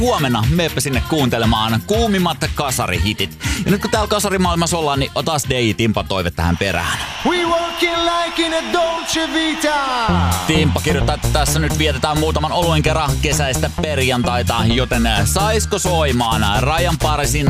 huomenna meepä sinne kuuntelemaan kuumimmat kasarihitit. Ja nyt kun täällä kasarimaailmassa ollaan, niin otas DJ Timpan toive tähän perään. We walking like in a Dolce Vita. Timppa kirjoittaa, että tässä nyt vietetään muutaman oluen kerran kesäistä perjantaita, joten saisko soimaan Ryan Parisin